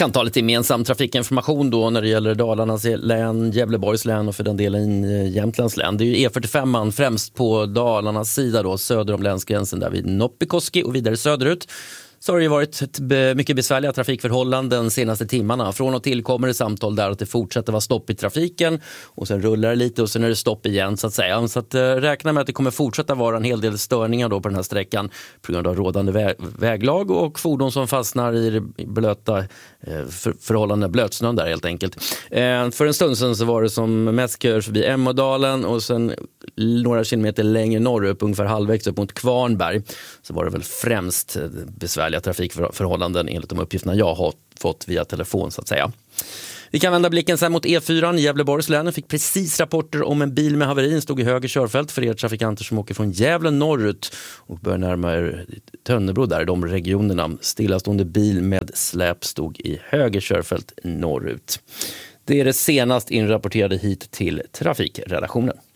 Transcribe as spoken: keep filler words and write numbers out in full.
kan ta lite gemensam trafikinformation då när det gäller Dalarnas län, Gävleborgs län och för den delen Jämtlands län. Det är ju E fyrtiofem främst på Dalarnas sida då, söder om länsgränsen där vid Noppikoski och vidare söderut. Så har det ju varit ett mycket besvärliga trafikförhållanden de senaste timmarna. Från och till kommer det samtal där att det fortsätter vara stopp i trafiken och sen rullar det lite och sen är det stopp igen så att säga. Så att, eh, räkna med att det kommer fortsätta vara en hel del störningar då på den här sträckan på grund av rådande vä- väglag och fordon som fastnar i det blöta eh, för- förhållanden, blötsnön där helt enkelt. Eh, för en stund sedan så var det som mest köer förbi Emmadalen och sen några kilometer längre norrut, ungefär halvvägs upp mot Kvarnberg, så var det väl främst besvärligt trafikförhållanden enligt de uppgifterna jag har fått via telefon så att säga. Vi kan vända blicken sen mot E fyra. Gävleborgs län fick precis rapporter om en bil med haveri. Stod i höger körfält för er trafikanter som åker från Gävle norrut och börjar närma er Tönnebro där, de regionerna. Stillastående bil med släp stod i höger körfält norrut. Det är det senast inrapporterade hit till trafikredaktionen.